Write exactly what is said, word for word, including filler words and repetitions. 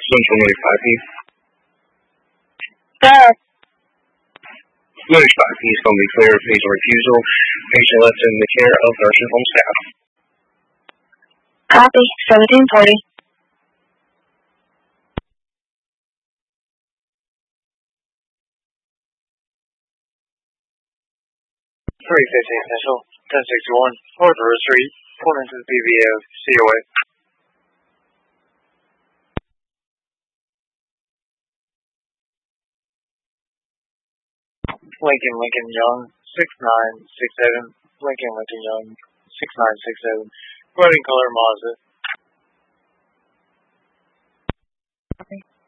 Central ninety-five P. Sir. ninety-five P is going to be clear of patient refusal. Patient left in the care of nursing home staff. Copy. seventeen forty. three fifteen Central, ten sixty-one, North River Street, according to the P V A of C O A. Lincoln Lincoln Young, six nine six seven, Lincoln Lincoln Young, six nine six seven, red and color Mazda. Okay.